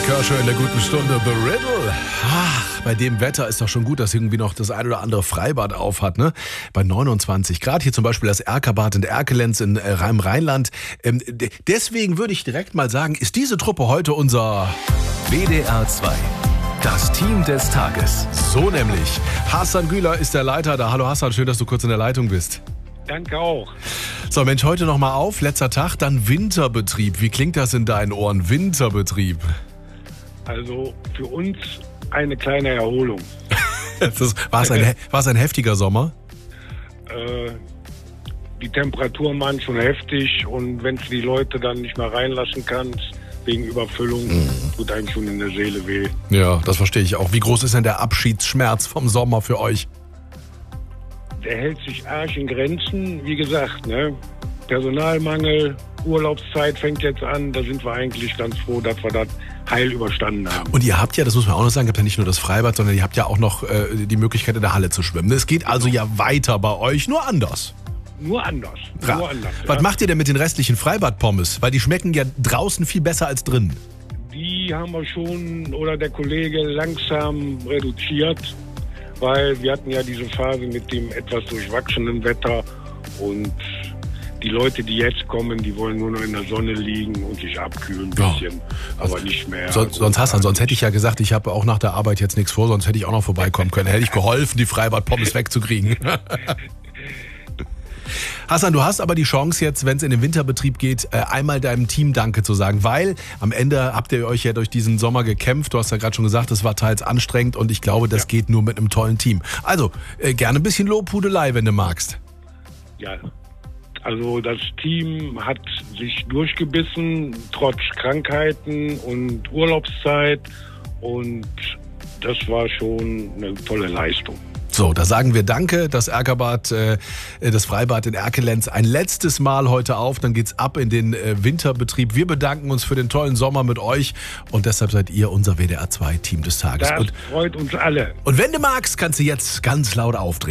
Kershaw in der guten Stunde. The Riddle. Ach, bei dem Wetter ist doch schon gut, dass irgendwie noch das ein oder andere Freibad auf hat, ne? Bei 29 Grad. Hier zum Beispiel das Erkerbad in Erkelenz in Rheinland. Deswegen würde ich direkt mal sagen, ist diese Truppe heute unser WDR 2. Das Team des Tages. So nämlich. Hassan Güler ist der Leiter da. Hallo Hassan, schön, dass du kurz in der Leitung bist. Danke auch. So, Mensch, heute nochmal auf. Letzter Tag, dann Winterbetrieb. Wie klingt das in deinen Ohren? Winterbetrieb. Also für uns eine kleine Erholung. War es ein heftiger Sommer? Die Temperaturen waren schon heftig und wenn du die Leute dann nicht mehr reinlassen kannst, wegen Überfüllung, tut einem schon in der Seele weh. Ja, das verstehe ich auch. Wie groß ist denn der Abschiedsschmerz vom Sommer für euch? Der hält sich arg in Grenzen. Wie gesagt, ne? Personalmangel, Urlaubszeit fängt jetzt an. Da sind wir eigentlich ganz froh, dass wir das heil überstanden haben. Und ihr habt ja, das muss man auch noch sagen, ihr habt ja nicht nur das Freibad, sondern ihr habt ja auch noch die Möglichkeit, in der Halle zu schwimmen. Es geht also ja weiter bei euch, nur anders. Nur anders. Ja. Nur anders. Was macht ihr denn mit den restlichen Freibad-Pommes? Weil die schmecken ja draußen viel besser als drin. Die haben wir schon, oder der Kollege, langsam reduziert, weil wir hatten ja diese Phase mit dem etwas durchwachsenen Wetter und die Leute, die jetzt kommen, die wollen nur noch in der Sonne liegen und sich abkühlen ein bisschen, aber nicht mehr. Sonst hätte ich ja gesagt, ich habe auch nach der Arbeit jetzt nichts vor, sonst hätte ich auch noch vorbeikommen können. Hätte ich geholfen, die Freibad-Pommes wegzukriegen. Hassan, du hast aber die Chance jetzt, wenn es in den Winterbetrieb geht, einmal deinem Team Danke zu sagen, weil am Ende habt ihr euch ja durch diesen Sommer gekämpft. Du hast ja gerade schon gesagt, es war teils anstrengend und ich glaube, das geht nur mit einem tollen Team. Also, gerne ein bisschen Lobhudelei, wenn du magst. Ja, also das Team hat sich durchgebissen, trotz Krankheiten und Urlaubszeit und das war schon eine tolle Leistung. So, da sagen wir Danke, das Erkerbad, das Freibad in Erkelenz ein letztes Mal heute auf, dann geht's ab in den Winterbetrieb. Wir bedanken uns für den tollen Sommer mit euch und deshalb seid ihr unser WDR 2 Team des Tages. Das freut uns alle. Und wenn du magst, kannst du jetzt ganz laut aufdrehen.